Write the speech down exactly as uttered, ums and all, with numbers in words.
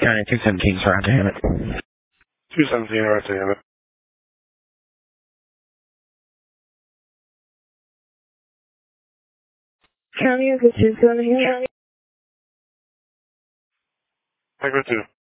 County, two seventeen, sorry, damn it. two seventeen, right, damn it. County, is it two seventeen? I go to.